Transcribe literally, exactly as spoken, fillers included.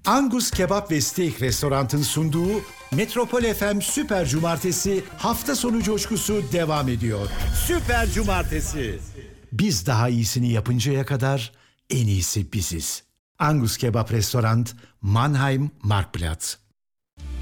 Angus Kebap ve Steak Restorant'ın sunduğu Metropol F M Süper Cumartesi hafta sonu coşkusu devam ediyor. Süper Cumartesi. Biz daha iyisini yapıncaya kadar en iyisi biziz. Angus Kebap Restorant, Mannheim Marktplatz.